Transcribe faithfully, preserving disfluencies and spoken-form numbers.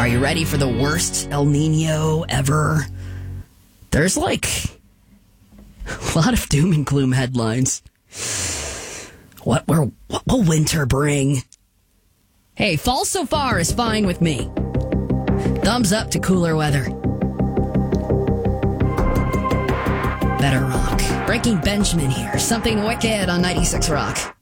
Are you ready for the worst El Nino ever? There's like a lot of doom and gloom headlines. What will, what will winter bring? Hey, fall so far is fine with me. Thumbs up to cooler weather. Better rock. Breaking Benjamin here. Something wicked on ninety-six Rock.